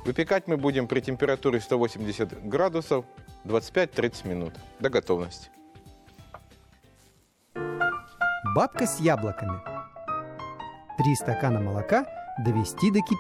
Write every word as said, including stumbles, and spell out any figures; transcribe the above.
Выпекать мы будем при температуре сто восемьдесят градусов двадцать пять-тридцать минут до готовности. Бабка с яблоками. Три стакана молока довести до кипения.